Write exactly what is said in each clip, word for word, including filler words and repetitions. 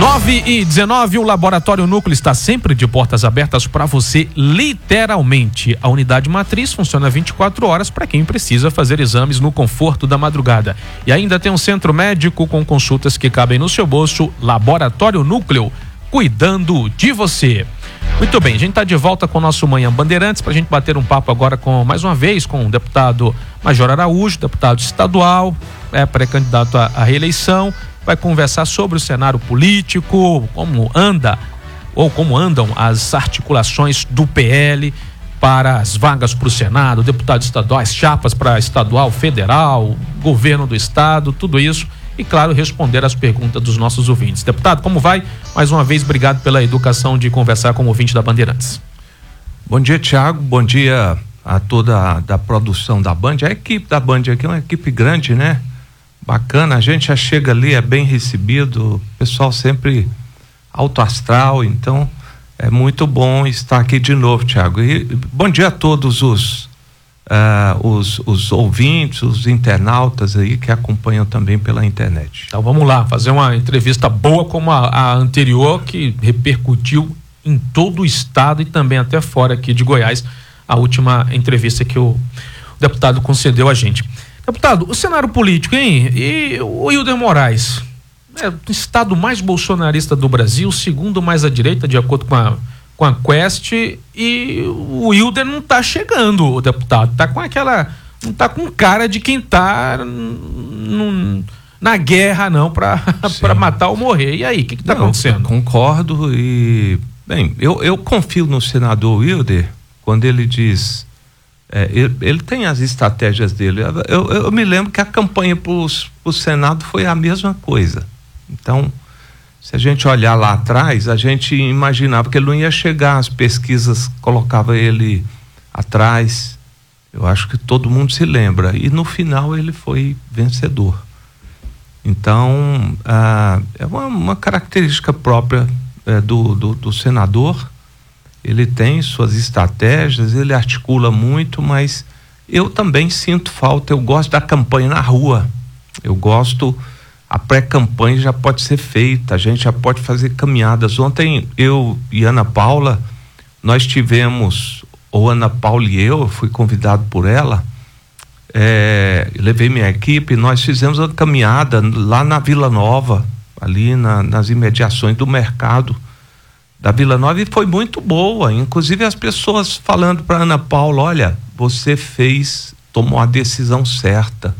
nove e dezenove, o Laboratório Núcleo está sempre de portas abertas para você, literalmente. A unidade matriz funciona vinte e quatro horas para quem precisa fazer exames no conforto da madrugada. E ainda tem um centro médico com consultas que cabem no seu bolso. Laboratório Núcleo, cuidando de você. Muito bem, a gente está de volta com o nosso Manhã Bandeirantes para a gente bater um papo agora com, mais uma vez, com o deputado Major Araújo, deputado estadual, é pré-candidato à, à reeleição. Vai conversar sobre o cenário político, como anda ou como andam as articulações do P L para as vagas para o Senado, deputado estadual, as chapas para estadual, federal, governo do estado, tudo isso. E, claro, responder às perguntas dos nossos ouvintes. Deputado, como vai? Mais uma vez, obrigado pela educação de conversar com o ouvinte da Bandeirantes. Bom dia, Tiago. Bom dia a toda a da produção da Band. A equipe da Band aqui é uma equipe grande, né? Bacana, a gente já chega ali, é bem recebido, o pessoal sempre alto astral, então é muito bom estar aqui de novo, Tiago. E bom dia a todos os, uh, os, os ouvintes, os internautas aí que acompanham também pela internet. Então vamos lá, fazer uma entrevista boa como a, a anterior, que repercutiu em todo o estado e também até fora aqui de Goiás, a última entrevista que o deputado concedeu a gente. Deputado, o cenário político, hein? E o Hilder Moraes, é o estado mais bolsonarista do Brasil, segundo mais à direita, de acordo com a, com a Quest, e o Hilder não tá chegando, o deputado, tá com aquela, não tá com cara de quem tá num, na guerra, não, para para matar ou morrer. E aí, o que que tá não, acontecendo? Concordo e, bem, eu, eu confio no senador Hilder quando ele diz... É, ele, ele tem as estratégias dele. Eu, eu, eu me lembro que a campanha para o Senado foi a mesma coisa. Então, se a gente olhar lá atrás, a gente imaginava que ele não ia chegar, as pesquisas colocavam ele atrás. Eu acho que todo mundo se lembra. E no final ele foi vencedor. Então, ah, é uma, uma característica própria é, do, do, do senador. Ele tem suas estratégias, ele articula muito, mas eu também sinto falta, eu gosto da campanha na rua, eu gosto, a pré-campanha já pode ser feita, a gente já pode fazer caminhadas. Ontem eu e Ana Paula, nós tivemos, ou Ana Paula e eu, eu fui convidado por ela, é, levei minha equipe, nós fizemos uma caminhada lá na Vila Nova, ali na, nas imediações do mercado da Vila Nova, e foi muito boa, inclusive as pessoas falando para Ana Paula, olha, você fez, tomou a decisão certa,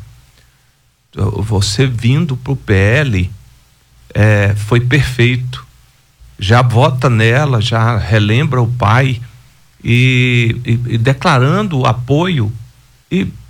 você vindo pro P L é, foi perfeito, já vota nela, já relembra o pai e, e, e declarando o apoio, e